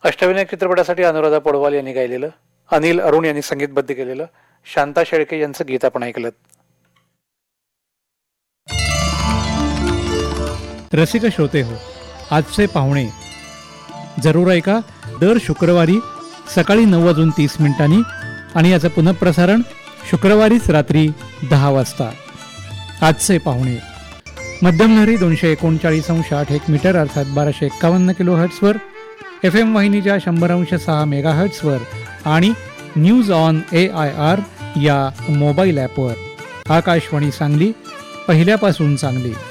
अष्टविनायक चित्रपटासाठी अनुराधा पौडवाल यांनी गायलेलं, अनिल अरुण यांनी संगीतबद्ध केलेलं, शांता शेळके यांचं गीत आपण ऐकलं. रसिक श्रोते हो, आजचे पाहुणे जरूर ऐका दर शुक्रवारी सकाळी 9:30 आणि याचं पुनःप्रसारण शुक्रवारीच रात्री 10 वाजता. आजचे पाहुणे मध्यमलहरी 239.8 मीटर अर्थात 1251 किलोहर्ट्झवर, FM वाहिनीच्या 100.6 मेगाहर्ट्झवर आणि न्यूज ऑन AIR या मोबाईल ॲपवर. आकाशवाणी सांगली, पहिल्यापासून चांगली.